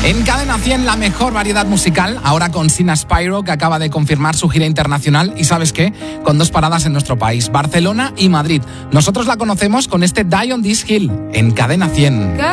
En Cadena 100, la mejor variedad musical, ahora con Sina Spyro, que acaba de confirmar su gira internacional, y ¿sabes qué? Con 2 paradas en nuestro país, Barcelona y Madrid. Nosotros la conocemos con este Die on This Hill, en Cadena 100.